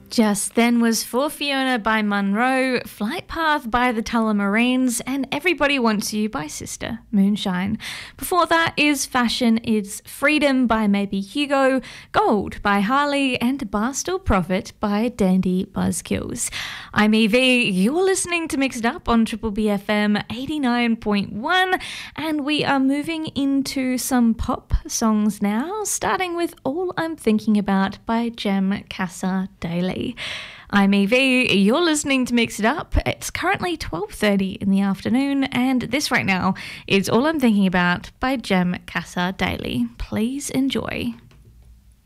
Just then was For Fiona by Monroe, Flight Path by the Tullamarines, and Everybody Wants You by Sister Moonshine. Before that is Fashion is Freedom by Maybe Hugo, Gold by Harley, and Barstool Profit by Dandy Buzzkills. I'm Evie, you're listening to Mixed Up on Triple BFM 89.1, and we are moving into some pop songs now, starting with All I'm Thinking About by Jem Casa Daily. I'm Evie, you're listening to Mix It Up. It's currently 12:30 in the afternoon, and this right now is All I'm Thinking About by Jem Casa Daily. Please enjoy.